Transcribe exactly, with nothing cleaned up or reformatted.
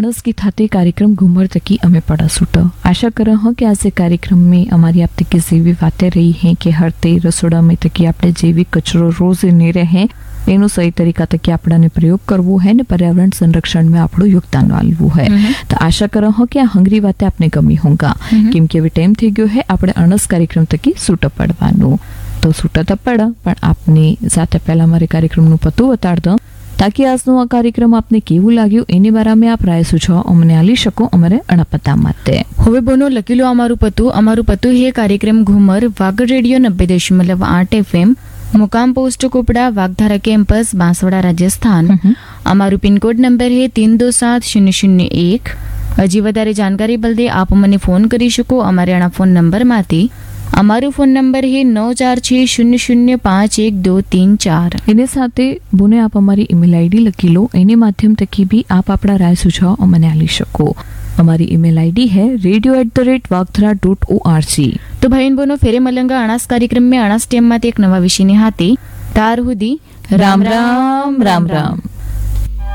अणस की थाते कार्यक्रम घूमर तकी अमे पड़ा सूट। आशा कर हूँ कि आज कार्यक्रम में हमारी आप तक जेवी बातें रही हैं कि हर ते रसोड़ा में तकी आपने जैविक कचरो रोज नहीं रहे एनो सही तरीका तक आपने प्रयोग करवो है ने पर्यावरण संरक्षण में आपणो योगदान आलवू है। तो आशा कर हूँ कि आ हंगरी बातें आपने गमी होगा केम के टाइम थी गयो है आपणे अणस कार्यक्रम तकी सूट पड़वानो। तो सूटा तो पड़ा पण आपने जाते पहला हमारे कार्यक्रम नु पतो बता दो ताकि આજનો આ કાર્યક્રમ આપને કેવું લાગ્યું એની બારામાં આપ રાય સુझाव અમને આલી શકો અમારે અણપતા માટે। હવે બોનો લખીલો અમારું પતું અમારું પતું હે કાર્યક્રમ ઘુમર વાગડ રેડિયો નબ્બે દશમલવ આઠ એફએમ मुकाम post कोपड़ा वागधारा campus Banswara Rajasthan. Amaru pin code number है तीन दो सात शून्य शून्य एक। हजी वधारे जानकारी बलदे आप मने फोन करी शको अमारे आना फोन नंबर माथी। अमारू फोन नंबर है नौ चार छह शून्य शून्य पांच एक दो तीन चार। एने साथे बोने आप हमारी ईमेल आईडी लखी लो एने माध्यम थकी भी आप अपना राय सुझाव अमने आली शको। हमारी ईमेल आईडी है radio at the rate वागधरा dot O R G. तो भाई बोनो फेरे मलंगा अणास कार्यक्रम में अणास टेम माते एक नवा विषय ने हाथे तार हुदी राम राम राम राम।